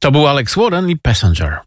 To był Alex Warren i Passenger.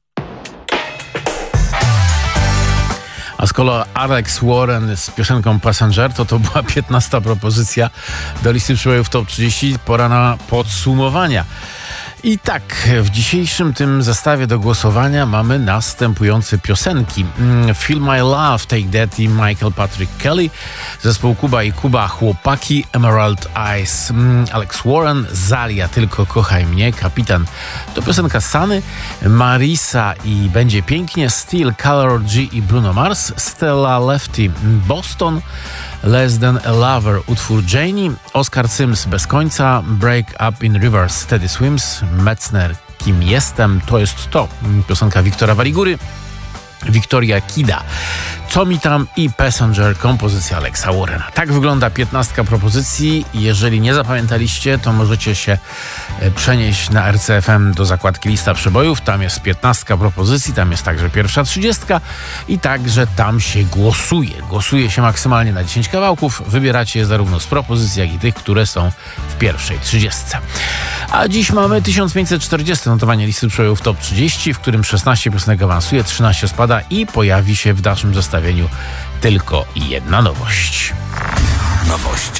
A skoro Alex Warren z piosenką Passenger, to była 15. propozycja do listy przebojów Top 30. Pora na podsumowania. I tak, w dzisiejszym tym zestawie do głosowania mamy następujące piosenki. Feel My Love, Take That i Michael Patrick Kelly, zespół Kuba i Kuba, Chłopaki, Emerald Eyes, Alex Warren, Zalia, Tylko kochaj mnie, Kapitan. To piosenka Sany, Marisa i Będzie pięknie, Steel, Color G i Bruno Mars, Stella Lefty, Boston, Less Than a Lover, utwór Janie, Oscar Sims, Bez końca, Break Up in Reverse, Teddy Swims, Metzner, Kim jestem, to jest to. Piosenka Wiktora Waligury, Wiktoria Kida, Co mi tam i Passenger, kompozycja Alexa Warrena. Tak wygląda 15 propozycji. Jeżeli nie zapamiętaliście, to możecie się przenieść na RCFM do zakładki Lista Przebojów. Tam jest 15 propozycji, tam jest także pierwsza 30 i także tam się głosuje. Głosuje się maksymalnie na 10 kawałków. Wybieracie je zarówno z propozycji, jak i tych, które są w pierwszej 30. A dziś mamy 1540 notowanie Listy Przebojów Top 30, w którym 16 piosenek awansuje, 13 spada i pojawi się w naszym zestawieniu tylko jedna nowość. Nowość.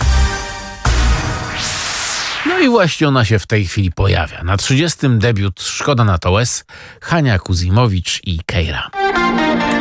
No i właśnie ona się w tej chwili pojawia. Na 30. debiut Szkoda na to łez, Hania Kuzimowicz i Keira.